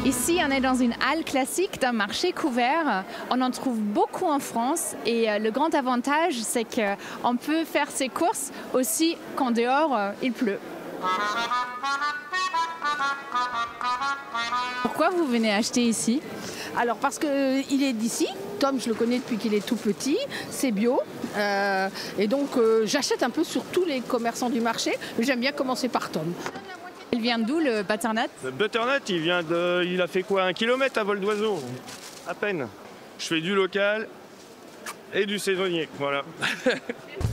Ici, on est dans une halle classique d'un marché couvert. On en trouve beaucoup en France et le grand avantage, c'est qu'on peut faire ses courses aussi quand dehors il pleut. Pourquoi vous venez acheter ici? Alors parce qu'il est d'ici, Tom je le connais depuis qu'il est tout petit, c'est bio et donc j'achète un peu sur tous les commerçants du marché, mais j'aime bien commencer par Tom. Il vient d'où le butternut? Le butternut, il a fait quoi, 1 kilomètre à vol d'oiseau? À peine. Je fais du local et du saisonnier, voilà.